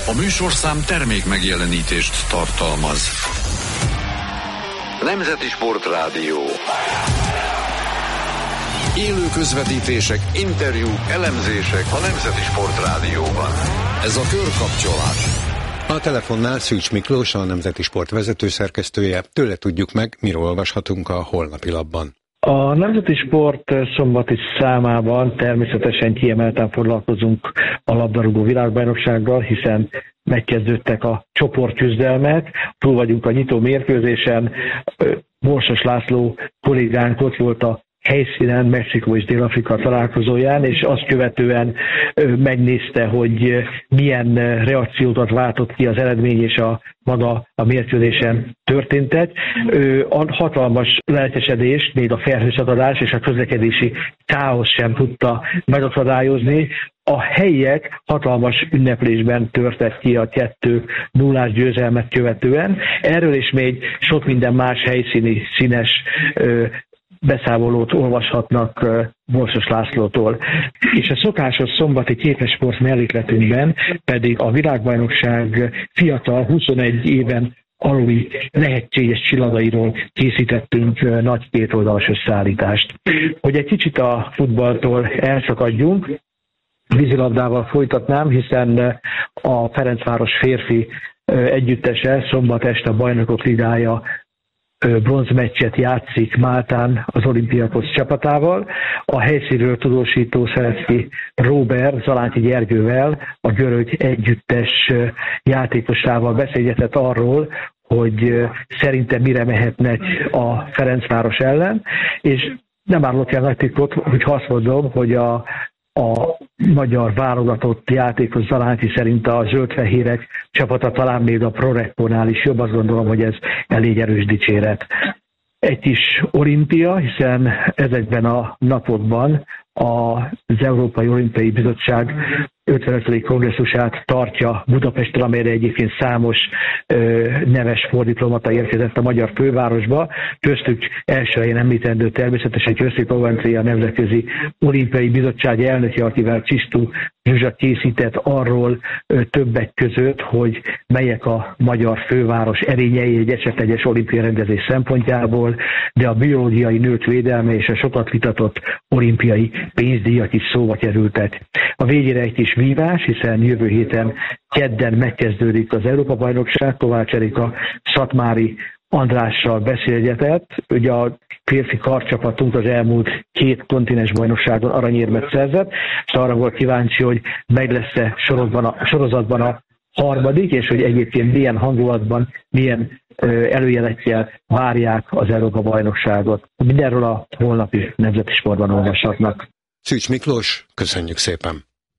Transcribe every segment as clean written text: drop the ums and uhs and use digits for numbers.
A műsorszám termék megjelenítést tartalmaz. Nemzeti Sportrádió. Élő közvetítések, interjúk, elemzések a Nemzeti Sportrádióban. Ez a Körkapcsolás. A telefonnál Szűcs Miklós, a Nemzeti Sport vezetőszerkesztője. Tőle tudjuk meg, miről olvashatunk a holnapi lapban. A Nemzeti Sport szombati számában természetesen kiemelten foglalkozunk a labdarúgó világbajnoksággal, hiszen megkezdődtek a csoportküzdelmek, túl vagyunk a nyitó mérkőzésen. Borsos László kollégánk ott volt a helyszínen, Mexikó és Dél-Afrika találkozóján, és azt követően megnézte, hogy milyen reakciót váltott ki az eredmény és maga a mérkőzésen történtek. A hatalmas lelkesedést, még a felhőszakadás és a közlekedési káosz sem tudta megakadályozni. A helyiek hatalmas ünneplésben törtek ki a 2-0-ás győzelmet követően. Erről és még sok minden más helyszíni színes beszámolót olvashatnak Borsos Lászlótól. És a szokásos szombati képesport mellékletünkben pedig a világbajnokság fiatal 21 éven aluli lehetséges csillagairól készítettünk nagy kétoldalas összeállítást. Hogy egy kicsit a futballtól elszakadjunk, vízilabdával folytatnám, hiszen a Ferencváros férfi együttese szombat este a Bajnokok Ligája bronzmeccset játszik Máltán az Olympiakos csapatával. A helyszínről tudósító Szereszki Róbert Zalánti Gergővel, a görög együttes játékosával beszélgetett arról, hogy szerintem mire mehetnek a Ferencváros ellen, és nem árulok el nagy titkot, hogy azt mondom, hogy a magyar válogatott játékos Zalánti szerint a zöldfehérek csapata talán még a Prorekkonál is jobb, azt gondolom, hogy ez elég erős dicséret. Egy kis olimpia, hiszen ezekben a napokban az Európai Olimpiai Bizottság 55. kongresszusát tartja Budapesten, amelyre egyébként számos neves sportdiplomata érkezett a magyar fővárosba. Köztük első helyen említendő természetesen Győzsi Coventry, a Nemzetközi Olimpiai Bizottság elnöke, akivel Csisztú Zsuzsa készített arról többek között, hogy melyek a magyar főváros erényei egy esetleges olimpiai rendezés szempontjából, de a biológiai nők védelme és a sokat vitatott olimpiai pénzdíjak is szóba kerültek. A végére egy kis vívás, hiszen jövő héten kedden megkezdődik az Európa-bajnokság. Kovács Erika Szatmári Andrással beszélgetett. Ugye a férfi karcsapatunk az elmúlt 2 kontinens bajnokságon aranyérmet szerzett, és arra volt kíváncsi, hogy meg lesz-e sorozatban a harmadik, és hogy egyébként milyen hangulatban, milyen előjelekkel várják az Európa-bajnokságot. Mindenről a holnapi Nemzeti Sportban olvashatnak. Szűcs Miklós, köszönjük szépen!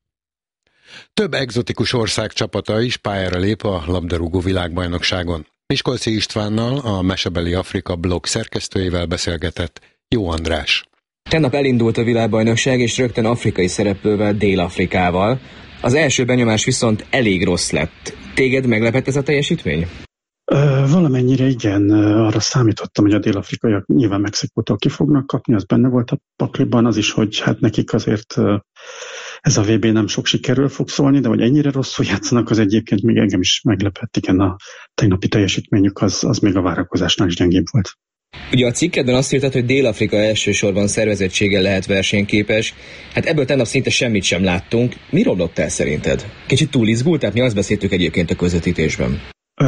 Több egzotikus ország csapata is pályára lép a labdarúgó világbajnokságon. Miskolci Istvánnal, a Mesebeli Afrika blog szerkesztőjével beszélgetett Jó András. Tegnap elindult a világbajnokság, és rögtön afrikai szereplővel, Dél-Afrikával. Az első benyomás viszont elég rossz lett. Téged meglepett ez a teljesítmény? Valamennyire igen, arra számítottam, hogy a dél-afrikaiak nyilván Mexikótól ki fognak kapni, az benne volt a pakliban, az is, hogy hát nekik azért ez a VB nem sok sikerről fog szólni, de hogy ennyire rosszul játszanak, az egyébként még engem is meglepett, igen, a tegnapi teljesítményük az még a várakozásnál is gyengébb volt. Ugye a cikkedben azt írtad, hogy Dél-Afrika elsősorban szervezettséggel lehet versenyképes. Hát ebből tegnap szinte semmit sem láttunk. Mi romlott el szerinted? Kicsit túl izgultál? Mi azt beszéltük egyébként a közvetítésben.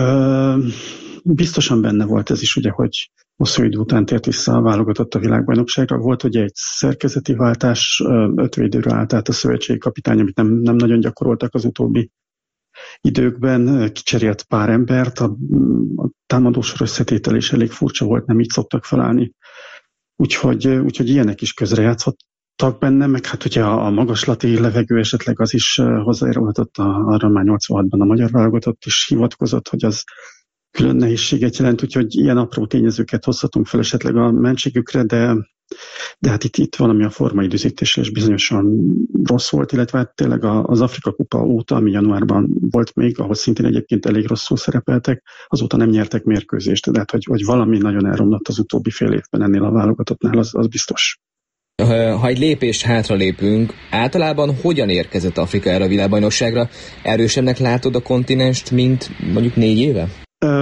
Biztosan benne volt ez is, ugye, hogy hosszú idő után tért vissza a válogatott a világbajnokságra. Volt ugye egy szerkezeti váltás, 5 védőre állt át a szövetségi kapitány, amit nem nagyon gyakoroltak az utóbbi időkben. Kicserélt pár embert, a támadósor összetétel is elég furcsa volt, nem így szoktak felállni. Úgyhogy ilyenek is közrejátszottak benne, meg hát ugye a magaslati levegő esetleg az is hozzájárulhatott, arra már 86-ban a magyar válogatott is hivatkozott, hogy az külön nehézséget jelent, úgyhogy ilyen apró tényezőket hozhatunk fel esetleg a mentségükre, de hát itt valami a formaidőzítéssel és bizonyosan rossz volt, illetve hát tényleg az Afrika Kupa óta, ami januárban volt még, ahol szintén egyébként elég rosszul szerepeltek, azóta nem nyertek mérkőzést, de hát hogy valami nagyon elromlott az utóbbi fél évben ennél a válogatottnál, az biztos. Ha egy lépést hátralépünk, általában hogyan érkezett Afrika erre a világbajnokságra? Erősebbnek látod a kontinenst, mint mondjuk 4 éve?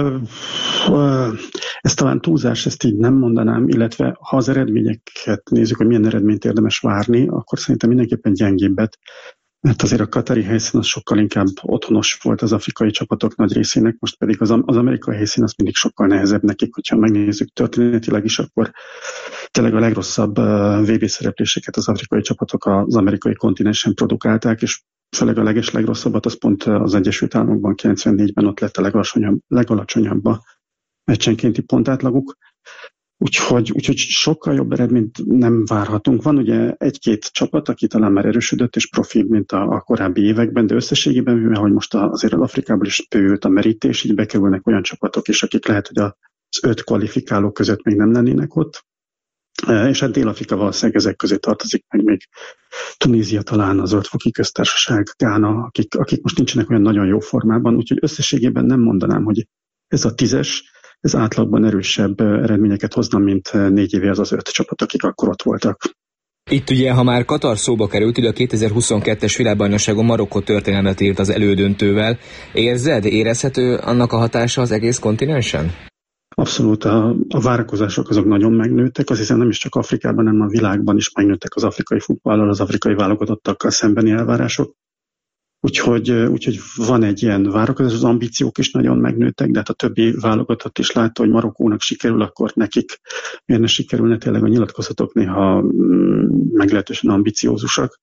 Ez talán túlzás, ezt így nem mondanám, illetve ha az eredményeket nézzük, hogy milyen eredményt érdemes várni, akkor szerintem mindenképpen gyengébbet, mert azért a katari helyszín az sokkal inkább otthonos volt az afrikai csapatok nagy részének, most pedig az amerikai helyszín az mindig sokkal nehezebb nekik, hogyha megnézzük történetileg is, akkor tényleg a legrosszabb VB szerepléseket az afrikai csapatok az amerikai kontinensen produkálták, és főleg a legrosszabbat az pont az Egyesült Államokban 94-ben ott lett a legalacsonyabb a meccsenkénti pontátlaguk. Úgyhogy sokkal jobb eredményt nem várhatunk. Van ugye 1-2 csapat, aki talán már erősödött és profi, mint a korábbi években, de összességében, mivel hogy most azért az Afrikából is bővült a merítés, így bekerülnek olyan csapatok is, akik lehet, hogy az 5 kvalifikáló között még nem lennének ott. És hát Dél-Afrika valószínűleg ezek közé tartozik, meg még Tunézia talán, az Zöld-foki Köztársaság, Gána, akik most nincsenek olyan nagyon jó formában, úgyhogy összességében nem mondanám, hogy ez a 10-es, ez átlagban erősebb eredményeket hozna, mint 4 éve az 5 csapat, akik akkor ott voltak. Itt ugye, ha már Katar szóba került, ugye a 2022-es világbajnokságon Marokkó történelmet írt az elődöntővel. Érezhető annak a hatása az egész kontinensen? Abszolút, a várakozások azok nagyon megnőttek, azt hiszem nem is csak Afrikában, hanem a világban is megnőttek az afrikai futballal, az afrikai válogatottakkal szembeni elvárások. Úgyhogy van egy ilyen várakozás, az ambíciók is nagyon megnőttek, de hát a többi válogatott is látta, hogy Marokkónak sikerül, akkor nekik miért ne sikerülne, tényleg a nyilatkozatok néha meglehetősen ambiciózusak.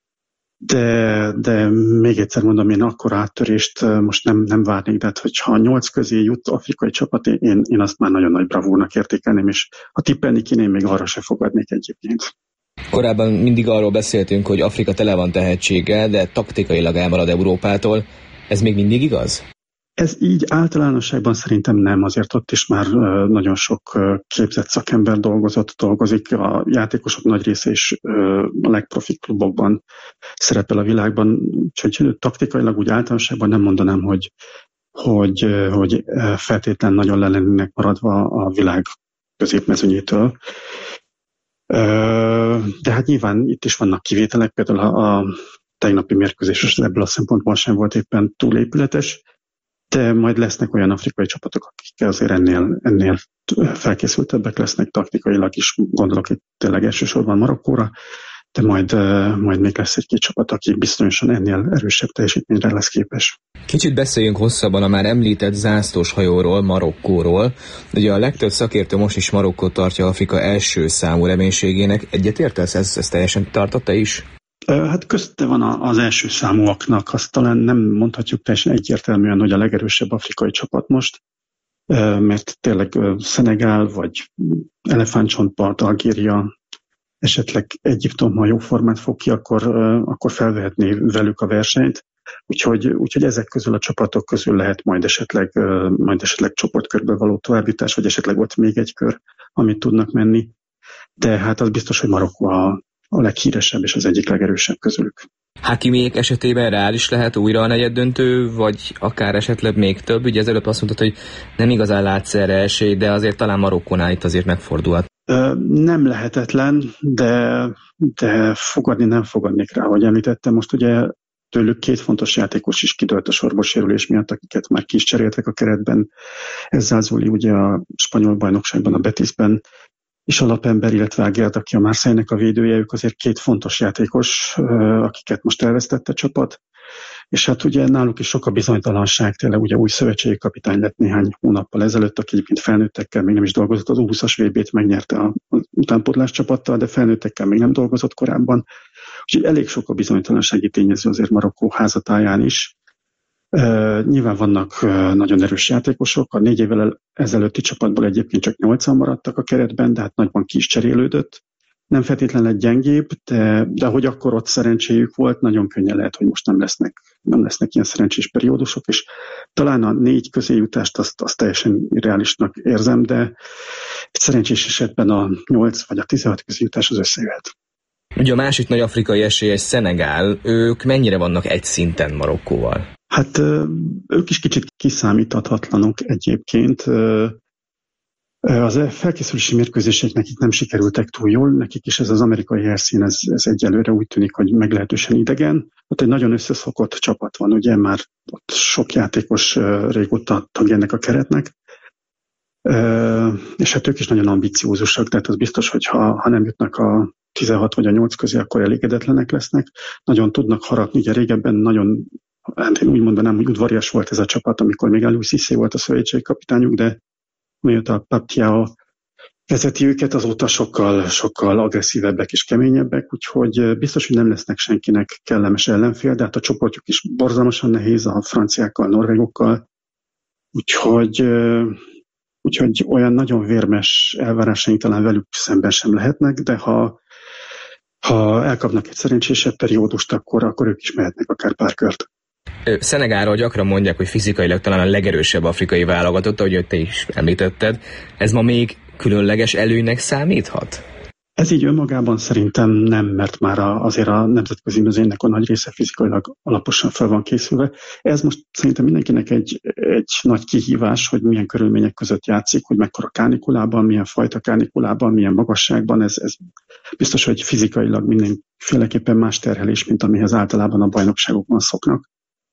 De még egyszer mondom, én akkora áttörést most nem várnék, de hát hogyha 8 közé jut afrikai csapat, én azt már nagyon nagy bravúrnak értékelném, és ha tippelni kéne, én még arra se fogadnék egyébként. Korábban mindig arról beszéltünk, hogy Afrika tele van tehetséggel, de taktikailag elmarad Európától. Ez még mindig igaz? Ez így általánosságban szerintem nem, azért ott is már nagyon sok képzett szakember dolgozik, a játékosok nagy része is a legprofi klubokban szerepel a világban, úgyhogy taktikailag úgy általánosságban nem mondanám, hogy feltétlen nagyon le lennének maradva a világ középmezőnyétől. De hát nyilván itt is vannak kivételek, például a tegnapi mérkőzés ebből a szempontból sem volt éppen túl épületes, de majd lesznek olyan afrikai csapatok, akik azért ennél felkészültebbek lesznek taktikailag is, gondolok itt tényleg elsősorban Marokkóra, de majd még lesz 1-2 csapat, aki bizonyosan ennél erősebb teljesítményre lesz képes. Kicsit beszéljünk hosszabban a már említett zászlós hajóról, Marokkóról. Ugye a legtöbb szakértő most is Marokkót tartja Afrika első számú reménységének. Egyetértesz? Ez teljesen tartotta is? Hát közte van az első számúaknak, azt talán nem mondhatjuk teljesen egyértelműen, hogy a legerősebb afrikai csapat most, mert tényleg Szenegál vagy Elefántcsontpart, Algéria, esetleg Egyiptom, ha jó formát fog ki, akkor felvehetné velük a versenyt. Úgyhogy ezek közül a csapatok közül lehet majd esetleg csoportkörből való továbbjutás, vagy esetleg ott még egy kör, amit tudnak menni. De hát az biztos, hogy Marokkó a leghíresebb és az egyik legerősebb közülük. Hakimiék esetében reális lehet újra a negyeddöntő, vagy akár esetleg még több? Ugye ezelőtt azt mondtad, hogy nem igazán látsz erre esély, de azért talán Marokkónál itt azért megfordulhat. Nem lehetetlen, de fogadni nem fogadnék rá, ahogy említettem. Most ugye tőlük 2 fontos játékos is kidőlt a sorból sérülés miatt, akiket már ki is cseréltek a keretben. Ez Zázuli ugye a spanyol bajnokságban, a Betisben is alapember, illetve Ágért, aki a Marseille-nek a védője, ők azért 2 fontos játékos, akiket most elvesztett a csapat. És hát ugye náluk is sok a bizonytalanság, tényleg ugye új szövetségi kapitány lett néhány hónappal ezelőtt, aki egyébként felnőttekkel még nem is dolgozott, az U20-as VB-t megnyerte az utánpótlás csapattal, de felnőttekkel még nem dolgozott korábban. Úgyhogy elég sok a bizonytalansági tényező azért Marokkó házatáján is. Nyilván vannak nagyon erős játékosok, a 4 évvel ezelőtti csapatból egyébként csak 8-an maradtak a keretben, de hát nagyban ki is cserélődött. Nem feltétlenül egy gyengébb, de hogy akkor ott szerencséjük volt, nagyon könnyen lehet, hogy most nem lesznek ilyen szerencsés periódusok, és talán a 4 közéjutást azt teljesen irreálisnak érzem, de egy szerencsés esetben a 8 vagy a 16 közéjutás az összejöhet. Ugye a másik nagy afrikai esélyes Szenegál, ők mennyire vannak egy szinten Marokkóval? Hát ők is kicsit kiszámíthatatlanok egyébként. Az felkészülési mérkőzések nekik nem sikerültek túl jól, nekik is ez az amerikai helyszín, ez egyelőre úgy tűnik, hogy meglehetősen idegen. Ott egy nagyon összeszokott csapat van, ugye már ott sok játékos régóta tagja ennek a keretnek, és hát ők is nagyon ambiciózusak, tehát az biztos, hogy ha nem jutnak a 16 vagy a 8 közé, akkor elégedetlenek lesznek. Nagyon tudnak harapni, ugye régebben nagyon, hát én úgy mondanám, hogy udvarias volt ez a csapat, amikor még Aliou Cissé volt a szövetségi kapitányuk, de mióta Pape Thiaw vezeti őket, azóta sokkal agresszívebbek és keményebbek, úgyhogy biztos, hogy nem lesznek senkinek kellemes ellenfél, de hát a csoportjuk is borzalmasan nehéz a franciákkal, norvégokkal, úgyhogy olyan nagyon vérmes elvárásaink talán velük szemben sem lehetnek, de ha elkapnak egy szerencsésebb periódust, akkor ők is mehetnek akár pár kört. Szenegálról gyakran mondják, hogy fizikailag talán a legerősebb afrikai válogatott, ahogy te is említetted. Ez ma még különleges előnynek számíthat? Ez így önmagában szerintem nem, mert már azért a nemzetközi mezőnynek a nagy része fizikailag alaposan fel van készülve. Ez most szerintem mindenkinek egy nagy kihívás, hogy milyen körülmények között játszik, hogy mekkora kánikulában, milyen fajta kánikulában, milyen magasságban. Ez biztos, hogy fizikailag mindenféleképpen más terhelés, mint amihez általában a bajnokságokban szoknak.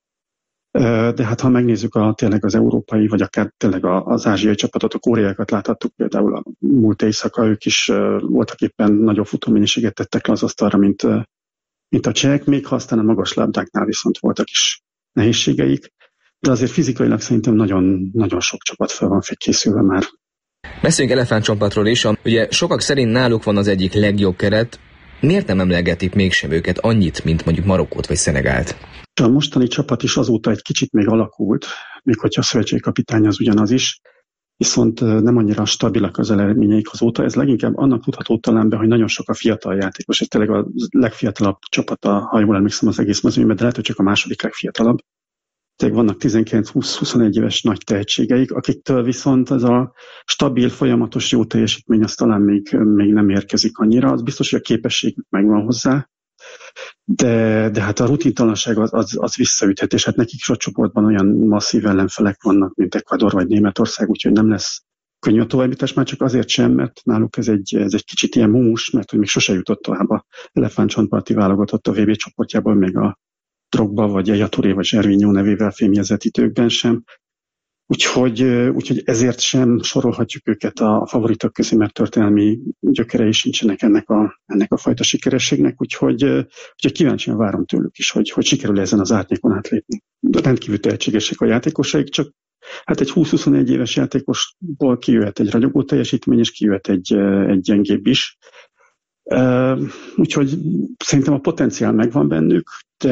De hát ha megnézzük tényleg az európai, vagy akár tényleg az ázsiai csapatot, a koreaiakat láthattuk például a múlt éjszaka, ők is voltak éppen nagyobb futómennyiséget tettek le az asztalra, mint a csehek, még ha aztán a magas labdáknál viszont voltak is nehézségeik, de azért fizikailag szerintem nagyon, nagyon sok csapat fel van készülve már. Beszéljünk elefántcsontpatról is, ugye sokak szerint náluk van az egyik legjobb keret, miért nem emlegetik mégsem őket annyit, mint mondjuk Marokkót vagy Szenegált? A mostani csapat is azóta egy kicsit még alakult, még hogyha a szövetségi kapitány az ugyanaz is, viszont nem annyira stabilak az eredményeik azóta. Ez leginkább annak tudható talán be, hogy nagyon sok a fiatal játékos. Ez tényleg a legfiatalabb csapata, ha jól emlékszem, az egész mezőnyben, de lehet, hogy csak a második legfiatalabb. Tehát vannak 19-20-21 éves nagy tehetségeik, akiktől viszont ez a stabil, folyamatos jó teljesítmény az talán még nem érkezik annyira. Az biztos, hogy a képességük megvan hozzá, de hát a rutintalanság az visszaüthet, és hát nekik is a csoportban olyan masszív ellenfelek vannak, mint Ecuador vagy Németország, úgyhogy nem lesz könnyű a továbbjutás, már csak azért sem, mert náluk ez egy kicsit ilyen mumus, mert hogy még sose jutott tovább a elefántcsontparti válogatott a VB csoportjából, még a Drogba, vagy Yaya Touré, vagy Gervinho nevével fémjezett időkben sem. Úgyhogy ezért sem sorolhatjuk őket a favoritok közé, mert történelmi gyökerei sincsenek ennek a fajta sikerességnek, úgyhogy kíváncsian várom tőlük is, hogy sikerül ezen az árnyékon átlépni. De rendkívül tehetségesek a játékosaik, csak hát egy 20-21 éves játékosból kijöhet egy ragyogó teljesítmény, és kijöhet egy gyengébb is. Úgyhogy szerintem a potenciál megvan bennük,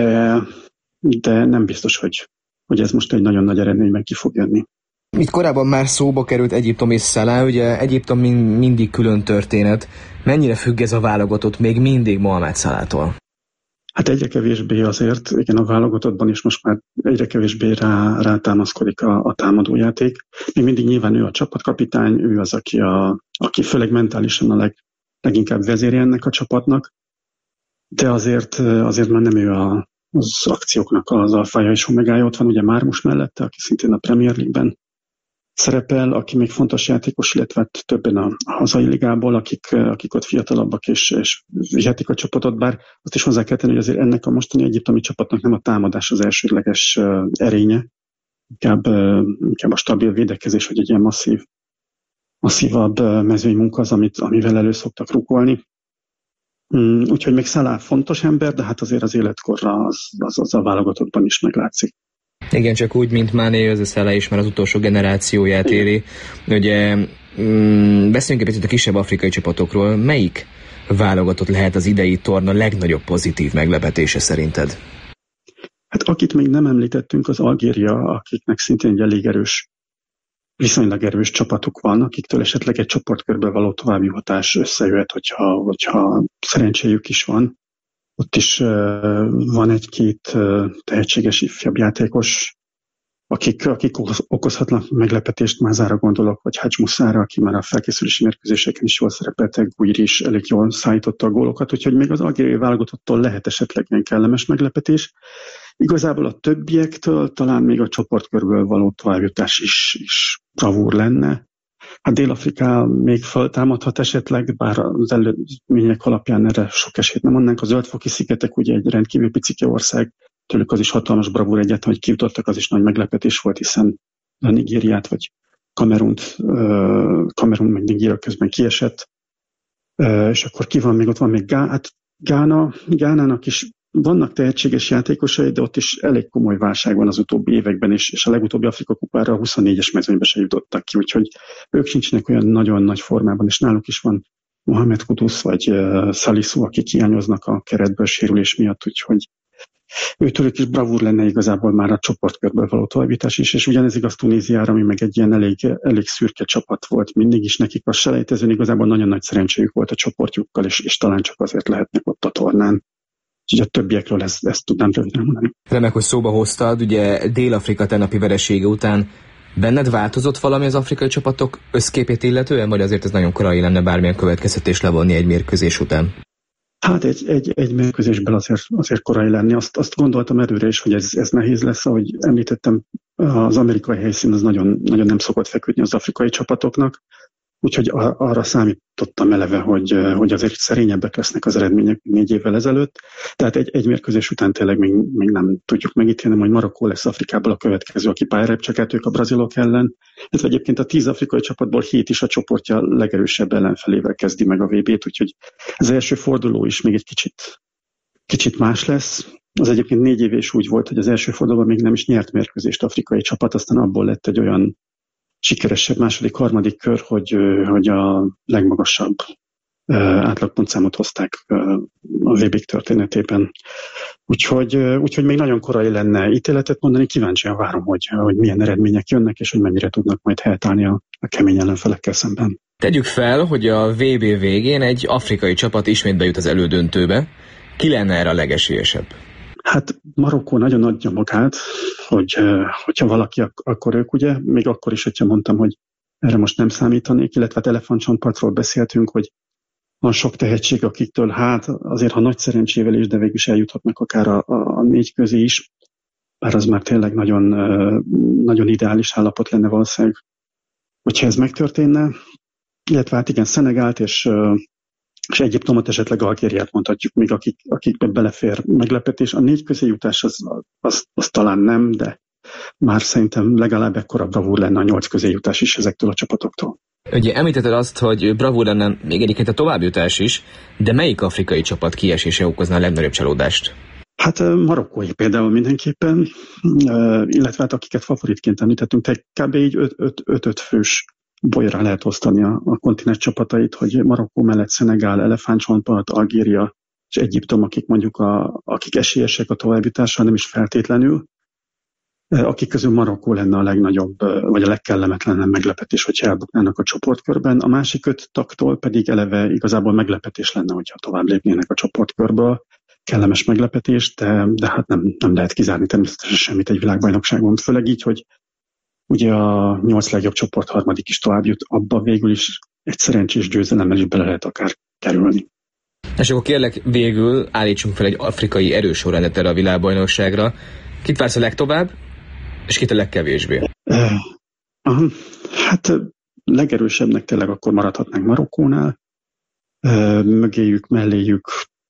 de nem biztos, hogy ez most egy nagyon nagy eredményben ki fog jönni. Itt korábban már szóba került Egyiptom és Szalah, ugye Egyiptom mindig külön történet. Mennyire függ ez a válogatott még mindig Mohamed Salahtól? Hát egyre kevésbé azért, igen, a válogatottban is most már egyre kevésbé rátámaszkodik a támadójáték. Még mindig nyilván ő a csapatkapitány, ő az, aki főleg mentálisan a leginkább vezérje ennek a csapatnak, de azért már nem ő az akcióknak az alfája és omegája. Ott van ugye Mármus mellette, aki szintén a Premier League-ben szerepel, aki még fontos játékos, illetve többen a hazai ligából, akik ott fiatalabbak és vihetik a csapatot, bár azt is hozzá kell tenni, hogy azért ennek a mostani egyiptomi csapatnak nem a támadás az elsődleges erénye, inkább a stabil védekezés, vagy egy ilyen masszívabb mezőnymunka az, amivel elő szoktak rukolni. Úgyhogy még Salah fontos ember, de hát azért az életkorra az a válogatottban is meglátszik. Igen, csak úgy, mint Mané, az a Salah is már az utolsó generációját éli. Ugye beszéljünk egy picit a kisebb afrikai csapatokról. Melyik válogatott lehet az idei torna legnagyobb pozitív meglepetése szerinted? Hát akit még nem említettünk, az Algéria, akiknek szintén egy elég erős, viszonylag erős csapatuk van, akiktől esetleg egy csoportkörbe való továbbjutás összejöhet, hogyha szerencséjük is van. Ott is van egy-két tehetséges ifjabb játékos, akik okozhatnak meglepetést, Mázára gondolok, vagy Hadj Muszára, aki már a felkészülési mérkőzéseken is jól szerepeltek, Guiri is elég jól szállította a gólokat, úgyhogy még az algériai válogatottól lehet esetleg ilyen kellemes meglepetés. Igazából a többiektől talán még a csoportkörből való továbbjutás is bravúr lenne. Hát Dél-Afrika még föltámadhat esetleg, bár az előzmények alapján erre sok esélyt nem adnánk. A Zöld-foki szigetek ugye egy rendkívül picike ország, tőlük az is hatalmas bravúr egyet, hogy kijutottak, az is nagy meglepetés volt, hiszen a Nigériát vagy Kamerun meg Nigéria közben kiesett. És akkor ki van még? Ott van még Gánának is vannak tehetséges játékosai, de ott is elég komoly válság van az utóbbi években, és a legutóbbi Afrika kupára a 24-es mezőnybe se jutottak ki, úgyhogy ők sincsenek olyan nagyon nagy formában, és náluk is van Mohamed Kudus vagy Salisu, akik hiányoznak a keretből sérülés miatt, úgyhogy őtőlük is bravúr lenne igazából már a csoportkörből való továbbítás is, és ugyanez igaz Tunéziára, ami meg egy ilyen elég szürke csapat volt mindig is nekik, a selejtezőn igazából nagyon nagy szerencséjük volt a csoportjukkal, és talán csak azért lehetnek ott a tornán. Úgyhogy a többiekről ezt tudnám röviden mondani. Remek, hogy szóba hoztad, ugye Dél-Afrika tegnapi veresége után benned változott valami az afrikai csapatok összképét illetően, vagy azért ez nagyon korai lenne bármilyen következtetés levonni egy mérkőzés után? Hát egy mérkőzésben azért korai lenni. Azt gondoltam előre is, hogy ez nehéz lesz, ahogy említettem, az amerikai helyszín az nagyon, nagyon nem szokott feküdni az afrikai csapatoknak, úgyhogy arra számítottam eleve, hogy azért szerényebbek lesznek az eredmények 4 évvel ezelőtt. Tehát egy mérkőzés után tényleg még nem tudjuk megítélni, hogy Marokkó lesz Afrikából a következő, aki pályára ők a brazilok ellen. Ez egyébként a 10 afrikai csapatból 7 is a csoportja legerősebb ellenfelével kezdi meg a VB-t, úgyhogy az első forduló is még egy kicsit más lesz. Az egyébként 4 év is úgy volt, hogy az első fordulóban még nem is nyert mérkőzést afrikai csapat, aztán abból lett egy olyan sikeresebb második-harmadik kör, hogy a legmagasabb átlagpontszámot hozták a VB történetében. Úgyhogy még nagyon korai lenne ítéletet mondani, kíváncsian várom, hogy milyen eredmények jönnek, és hogy mennyire tudnak majd helytállni a kemény ellenfelekkel szemben. Tegyük fel, hogy a VB végén egy afrikai csapat ismét bejut az elődöntőbe. Ki lenne erre a legesélyesebb? Hát Marokkó nagyon adja magát, hogyha valaki, akkor ők ugye, még akkor is, hogyha mondtam, hogy erre most nem számítanék, illetve hát elefántcsontpartról beszéltünk, hogy van sok tehetség, akiktől hát azért, ha nagy szerencsével is, de végül is eljuthatnak akár a 4 közé is, bár az már tényleg nagyon, nagyon ideális állapot lenne valószínűleg, hogyha ez megtörténne, illetve hát igen, Szenegált és Egyiptomot, esetleg Algériát mondhatjuk még, akikbe belefér meglepetés. A 4 közé jutás az talán nem, de már szerintem legalább ekkora bravúr lenne a 8 közé jutás is ezektől a csapatoktól. Ugye említetted azt, hogy bravúr lenne még egyébként a továbbjutás is, de melyik afrikai csapat kiesése okozna a legnagyobb csalódást? Hát marokkói például mindenképpen, illetve hát akiket favoritként említettünk, tehát kb. Így 5 fős bolyra lehet osztani a kontinens csapatait, hogy Marokkó mellett Szenegál, Elefántcsontpart, Algéria és Egyiptom, akik mondjuk akik esélyesek a továbbjutásra, nem is feltétlenül. Akik közül Marokkó lenne a legnagyobb, vagy a legkellemetlenebb meglepetés, hogyha elbuknának a csoportkörben. A másik 5 taktól pedig eleve igazából meglepetés lenne, hogyha tovább lépnének a csoportkörből. Kellemes meglepetés, de hát nem lehet kizárni természetesen semmit egy világbajnokságon. Főleg így, hogy ugye a 8 legjobb csoport harmadik is tovább jut, abba végül is egy szerencsés győzelemmel is bele lehet akár kerülni. És akkor kérlek végül állítsunk fel egy afrikai erősorrendet erre a világbajnokságra. Kit vársz a legtovább, és kit a legkevésbé? Hát legerősebbnek tényleg akkor maradhatnánk Marokkónál. Mögéjük, melléjük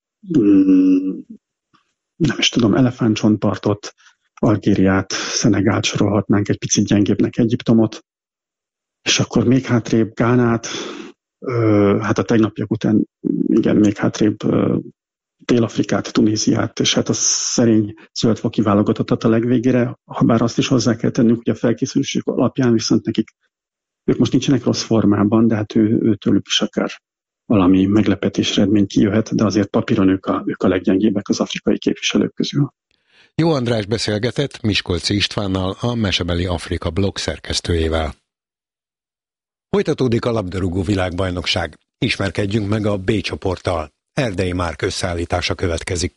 nem is tudom, Elefántcsontpartot, Algériát, Szenegált sorolhatnánk, egy picit gyengébbnek Egyiptomot, és akkor még hátrébb Gánát, hát a tegnapiak után igen, még hátrébb Dél-Afrikát, Tunéziát, és hát a szerény zöldfoki válogatottat a legvégére, ha bár azt is hozzá kell tennünk, hogy a felkészülésük alapján viszont nekik, ők most nincsenek rossz formában, de hát őtőlük is akár valami meglepetés eredmény kijöhet, de azért papíron ők a leggyengébbek az afrikai képviselők közül. Jó András beszélgetett Miskolci Istvánnal, a Mesebeli Afrika blog szerkesztőjével. Folytatódik a labdarúgó világbajnokság. Ismerkedjünk meg a B csoporttal. Erdei Márk összeállítása következik.